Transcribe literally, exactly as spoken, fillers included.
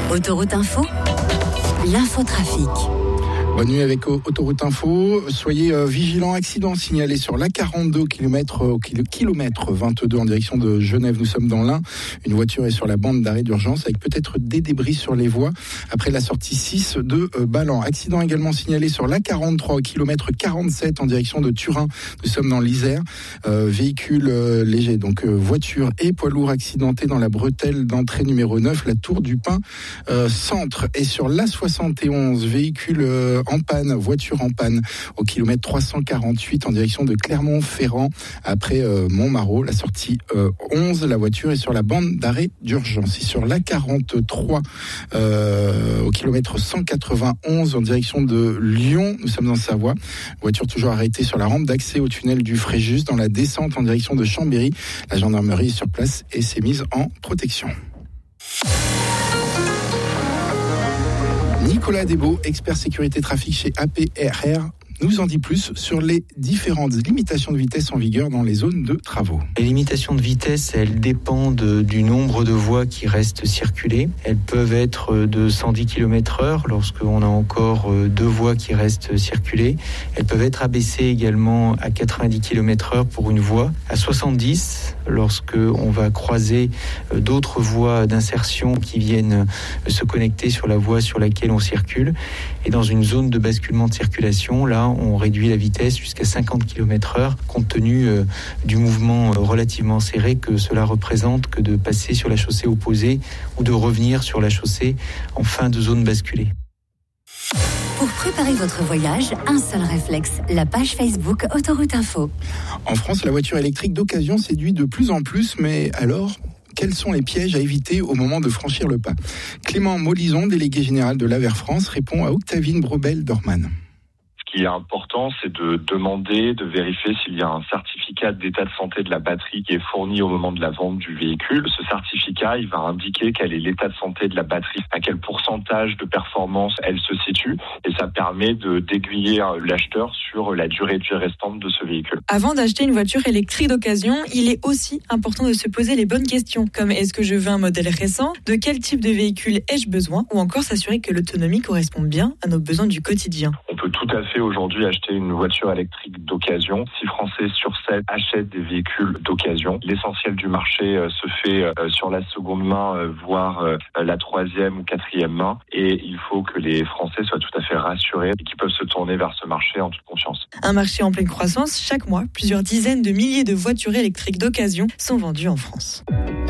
Autoroute Info, l'infotrafic. Bonne nuit avec Autoroute Info. Soyez euh, vigilants, accident signalé sur l'A quarante-deux kilomètre, au kilomètre vingt-deux en direction de Genève. Nous sommes dans l'Ain. Une voiture est sur la bande d'arrêt d'urgence avec peut-être des débris sur les voies après la sortie six de euh, Ballan. Accident également signalé sur l'A quarante-trois au kilomètre quarante-sept en direction de Turin. Nous sommes dans l'Isère. Euh, véhicule euh, léger, donc euh, voiture et poids lourd accidenté dans la bretelle d'entrée numéro neuf, la Tour du Pin euh, centre. Et sur l'A soixante et onze, véhicule euh, en panne, voiture en panne au kilomètre trois cent quarante-huit en direction de Clermont-Ferrand après euh, Montmarault, la sortie euh, onze, la voiture est sur la bande d'arrêt d'urgence. Et sur l'A quarante-trois euh, au kilomètre cent quatre-vingt-onze en direction de Lyon, nous sommes en Savoie, voiture toujours arrêtée sur la rampe d'accès au tunnel du Fréjus dans la descente en direction de Chambéry. La gendarmerie est sur place et s'est mise en protection. Nicolas Desbeaux, expert sécurité trafic chez A P R R, nous en dit plus sur les différentes limitations de vitesse en vigueur dans les zones de travaux. Les limitations de vitesse, elles dépendent du nombre de voies qui restent circulées. Elles peuvent être de cent dix kilomètres heure lorsqu'on a encore deux voies qui restent circulées. Elles peuvent être abaissées également à quatre-vingt-dix kilomètres heure pour une voie, à soixante-dix lorsqu'on va croiser d'autres voies d'insertion qui viennent se connecter sur la voie sur laquelle on circule. Et dans une zone de basculement de circulation, là, on réduit la vitesse jusqu'à cinquante kilomètres heure compte tenu euh, du mouvement relativement serré que cela représente que de passer sur la chaussée opposée ou de revenir sur la chaussée en fin de zone basculée. Pour préparer votre voyage, un seul réflexe, la page Facebook Autoroute Info. En France, la voiture électrique d'occasion séduit de plus en plus, mais alors, quels sont les pièges à éviter au moment de franchir le pas ? Clément Molison, délégué général de l'Aver France, répond à Octavine Brobel-Dorman. Ce qui est important, c'est de demander, de vérifier s'il y a un certificat d'état de santé de la batterie qui est fourni au moment de la vente du véhicule. Ce certificat, il va indiquer quel est l'état de santé de la batterie, à quel pourcentage de performance elle se situe, et ça permet de d'aiguiller l'acheteur sur la durée de vie restante de ce véhicule. Avant d'acheter une voiture électrique d'occasion, il est aussi important de se poser les bonnes questions, comme est-ce que je veux un modèle récent, de quel type de véhicule ai-je besoin, ou encore s'assurer que l'autonomie correspond bien à nos besoins du quotidien. On peut tout à fait aujourd'hui acheter une voiture électrique d'occasion. six Français sur sept achètent des véhicules d'occasion. L'essentiel du marché euh, se fait euh, sur la seconde main, euh, voire euh, la troisième ou quatrième main. Et il faut que les Français soient tout à fait rassurés et qu'ils peuvent se tourner vers ce marché en toute confiance. Un marché en pleine croissance. Chaque mois, plusieurs dizaines de milliers de voitures électriques d'occasion sont vendues en France.